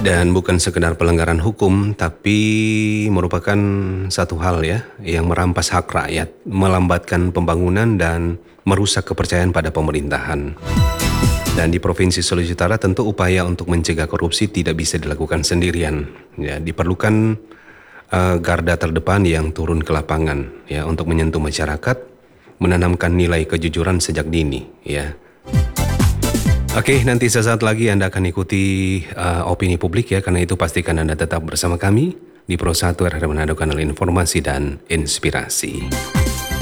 Dan bukan sekedar pelanggaran hukum, tapi merupakan satu hal ya, yang merampas hak rakyat, melambatkan pembangunan dan merusak kepercayaan pada pemerintahan. Dan di Provinsi Sulawesi Utara tentu upaya untuk mencegah korupsi tidak bisa dilakukan sendirian. Ya, diperlukan garda terdepan yang turun ke lapangan ya untuk menyentuh masyarakat, menanamkan nilai kejujuran sejak dini ya. Oke, nanti sesaat lagi Anda akan ikuti opini publik ya, karena itu pastikan Anda tetap bersama kami di Pro 1 RRI Manado, kanal informasi dan inspirasi.